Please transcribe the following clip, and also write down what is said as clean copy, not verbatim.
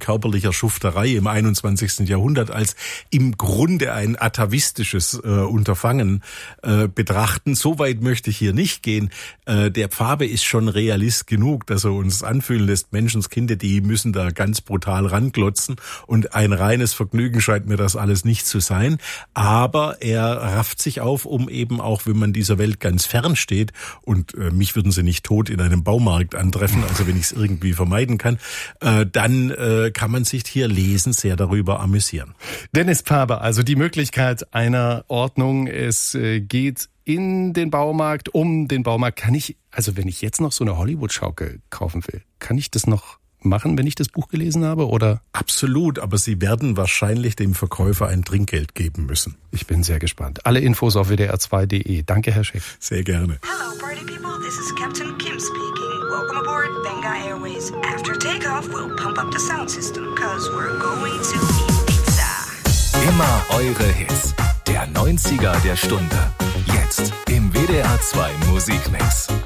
körperlicher Schufterei im 21. Jahrhundert als im Grunde ein atavistisches Unterfangen betrachten. So weit möchte ich hier nicht gehen. Der Pfabe ist schon Realist genug, dass er uns anfühlen lässt, Menschenskinder, die müssen da ganz brutal ranglotzen und ein reines Vergnügen scheint mir das alles nicht zu sein. Aber er rafft sich auf, um eben auch, wenn man dieser Welt ganz fern steht, und mich würden sie nicht tot in einem Baumarkt antreffen, also wenn ich es irgendwie vermeiden kann, dann kann man sich hier lesen sehr darüber amüsieren. Dennis Pfabe, also die Möglichkeit einer Ordnung, es geht in den Baumarkt, um den Baumarkt. Kann ich, also wenn ich jetzt noch so eine Hollywood-Schaukel kaufen will, kann ich das noch machen, wenn ich das Buch gelesen habe, oder? Absolut, aber Sie werden wahrscheinlich dem Verkäufer ein Trinkgeld geben müssen. Ich bin sehr gespannt. Alle Infos auf wdr2.de. Danke, Herr Scheck. Sehr gerne. Hello, party people. This is Captain Kim speaking. Welcome aboard Benga Airways. After takeoff, we'll pump up the sound system, cause we're going to eat pizza. Immer eure Hits. Der 90er der Stunde. Jetzt im WDR 2 Musikmix.